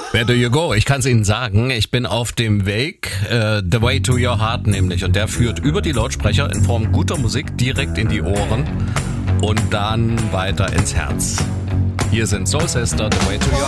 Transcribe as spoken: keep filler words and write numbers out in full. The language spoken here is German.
Where do you go? Ich kann es Ihnen sagen, ich bin auf dem Weg, äh, The Way to Your Heart nämlich. Und der führt über die Lautsprecher in Form guter Musik direkt in die Ohren und dann weiter ins Herz. Hier sind Soul Sister, The Way to Your